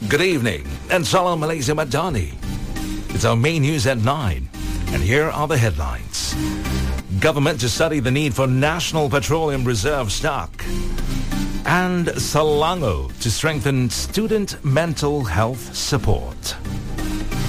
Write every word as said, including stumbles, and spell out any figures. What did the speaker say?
Good evening, and Salam Malaysia Madani. It's our main news at nine, and here are the headlines. Government to study the need for National Petroleum Reserve stock. And Selangor to strengthen student mental health support.